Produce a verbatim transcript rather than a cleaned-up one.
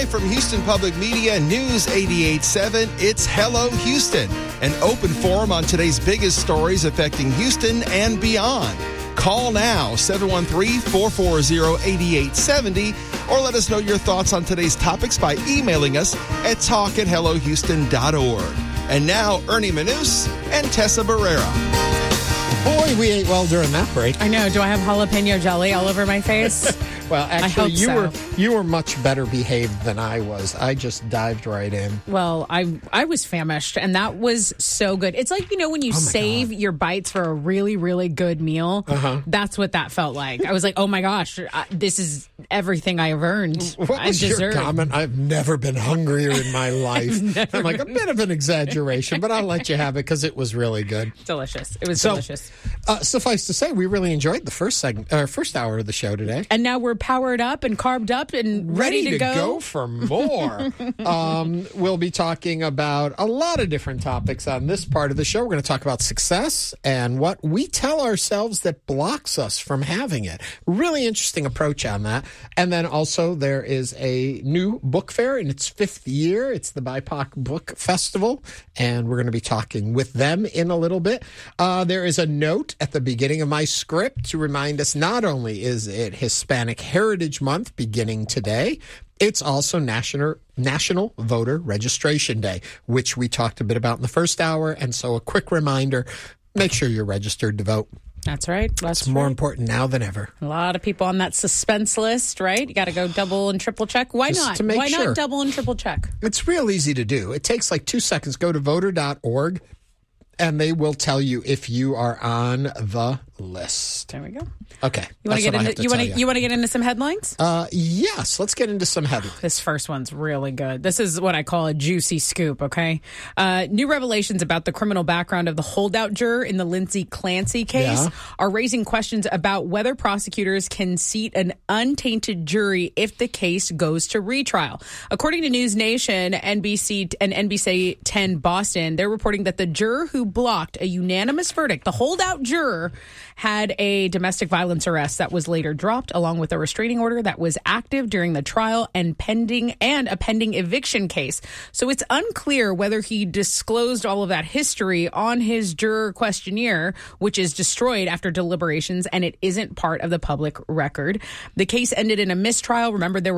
Live from Houston Public Media, News eighty-eight point seven, it's Hello Houston, an open forum on today's biggest stories affecting Houston and beyond. Call now, seven one three, four four zero, eight eight seven zero, or let us know your thoughts on today's topics by emailing us at talk at hello houston dot org. And now, Ernie Manous and Tessa Barrera. Boy, we ate well during that break. I know. Do I have jalapeno jelly all over my face? Well, actually, you so. were you were much better behaved than I was. I just dived right in. Well, I I was famished, and that was so good. It's like, you know, when you Oh my save God. your bites for a really, really good meal. Uh-huh. That's what that felt like. I was like, oh my gosh, I, this is everything I have earned. What I was deserve. your comment? I've never been hungrier in my life. I'm like, a bit of an exaggeration, but I'll let you have it because it was really good. Delicious. It was So, delicious. Uh, suffice to say, we really enjoyed the first segment, uh, first hour of the show today. And now we're powered up and carved up and ready, Ready to, go. for more. um, we'll be talking about a lot of different topics on this part of the show. We're going to talk about success and what we tell ourselves that blocks us from having it. Really interesting approach on that. And then also there is a new book fair in its fifth year. It's the B I P O C Book Festival, and we're going to be talking with them in a little bit. Uh, there is a note at the beginning of my script to remind us not only is it Hispanic Heritage Month beginning today, it's also National National Voter Registration Day, which we talked a bit about in the first hour. And so a quick reminder, make sure you're registered to vote. That's right. That's It's more right. important now than ever. A lot of people on that suspense list, right? You got to go double and triple check. Why Just not? to make Why sure. not double and triple check? It's real easy to do. It takes like two seconds. Go to voter dot org, and they will tell you if you are on the list. There we go. Okay. You want to get into you want to you want to get into some headlines? Uh, yes. Let's get into some headlines. This first one's really good. This is what I call a juicy scoop, okay? Uh, new revelations about the criminal background of the holdout juror in the Lindsay Clancy case Yeah. are raising questions about whether prosecutors can seat an untainted jury if the case goes to retrial. According to News Nation, N B C and N B C ten Boston, they're reporting that the juror who blocked a unanimous verdict, the holdout juror, had a domestic violence arrest that was later dropped, along with a restraining order that was active during the trial and pending and a pending eviction case. So it's unclear whether he disclosed all of that history on his juror questionnaire, which is destroyed after deliberations, and it isn't part of the public record. The case ended in a mistrial. Remember, there were